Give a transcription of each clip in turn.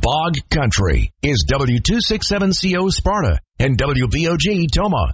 Bog Country is W267CO Sparta and WVOG Toma.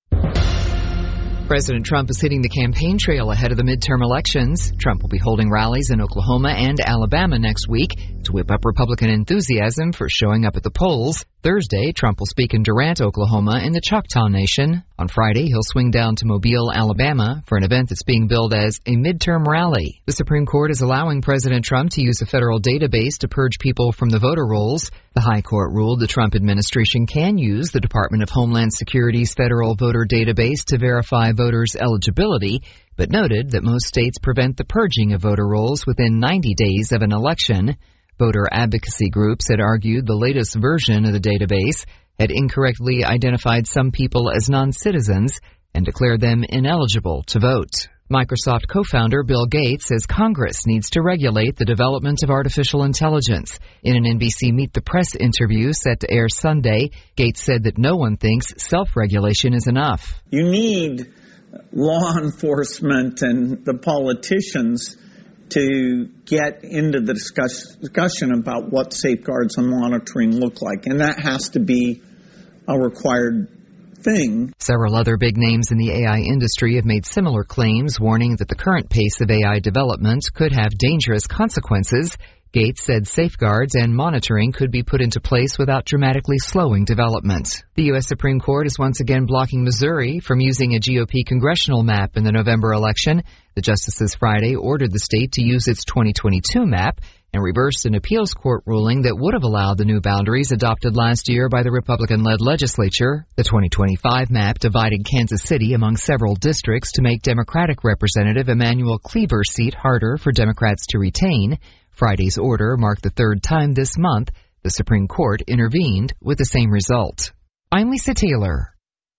President Trump is hitting the campaign trail ahead of the midterm elections. Trump will be holding rallies in Oklahoma and Alabama next week to whip up Republican enthusiasm for showing up at the polls. Thursday, Trump will speak in Durant, Oklahoma, in the Choctaw Nation. On Friday, he'll swing down to Mobile, Alabama, for an event that's being billed as a midterm rally. The Supreme Court is allowing President Trump to use a federal database to purge people from the voter rolls. The High Court ruled the Trump administration can use the Department of Homeland Security's federal voter database to verify voters' eligibility, but noted that most states prevent the purging of voter rolls within 90 days of an election. Voter advocacy groups had argued the latest version of the database had incorrectly identified some people as non-citizens and declared them ineligible to vote. Microsoft co-founder Bill Gates says Congress needs to regulate the development of artificial intelligence. In an NBC Meet the Press interview set to air Sunday, Gates said that no one thinks self-regulation is enough. You need law enforcement and the politicians to get into the discussion about what safeguards and monitoring look like, and that has to be a required thing. Several other big names in the AI industry have made similar claims, warning that the current pace of AI development could have dangerous consequences. Gates said safeguards and monitoring could be put into place without dramatically slowing development. The U.S. Supreme Court is once again blocking Missouri from using a GOP congressional map in the November election. The justices Friday ordered the state to use its 2022 map and reversed an appeals court ruling that would have allowed the new boundaries adopted last year by the Republican-led legislature. The 2025 map divided Kansas City among several districts to make Democratic Representative Emanuel Cleaver's seat harder for Democrats to retain. Friday's order marked the third time this month the Supreme Court intervened with the same result. I'm Lisa Taylor.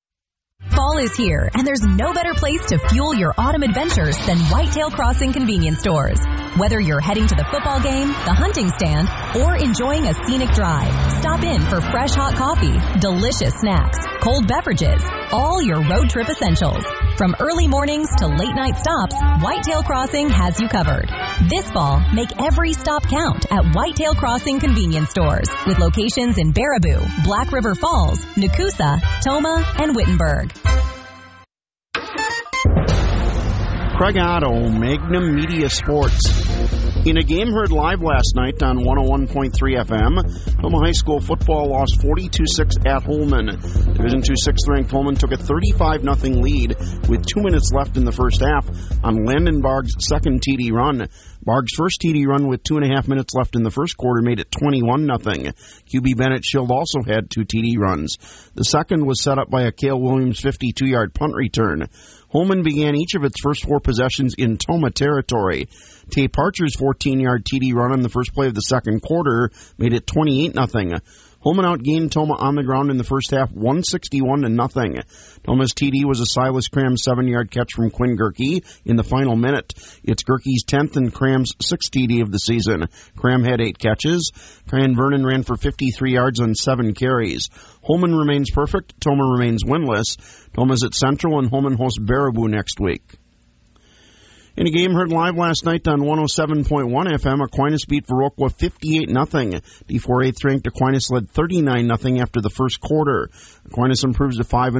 Fall is here, and there's no better place to fuel your autumn adventures than Whitetail Crossing convenience stores. Whether you're heading to the football game, the hunting stand, or enjoying a scenic drive, stop in for fresh hot coffee, delicious snacks, cold beverages, all your road trip essentials. From early mornings to late night stops, Whitetail Crossing has you covered. This fall, make every stop count at Whitetail Crossing convenience stores, with locations in Baraboo, Black River Falls, Nakusa, Toma, and Wittenberg. Craig Otto, Magnum Media Sports. In a game heard live last night on 101.3 FM, Toma High School football lost 42-6 at Holman. Division II 6th-ranked Holman took a 35-0 lead with 2 minutes left in the first half on Landon Barg's second TD run. Barg's first TD run with 2.5 minutes left in the first quarter made it 21-0. QB Bennett Schild also had 2 TD runs. The second was set up by a Cale Williams 52-yard punt return. Holman began each of its first 4 possessions in Toma territory. Tay Parcher's 14-yard TD run on the first play of the second quarter made it 28-0. Holman outgained Toma on the ground in the first half 161-0. Toma's TD was a Silas Cram 7-yard catch from Quinn Gerke in the final minute. It's Gerke's 10th and Cram's 6th TD of the season. Cram had 8 catches. Ryan Vernon ran for 53 yards on 7 carries. Holman remains perfect. Toma remains winless. Toma's at Central and Holman hosts Baraboo next week. In a game heard live last night on 107.1 FM, Aquinas beat Viroqua 58-0. D4 8th-ranked Aquinas led 39-0 after the first quarter. Aquinas improves to 5-0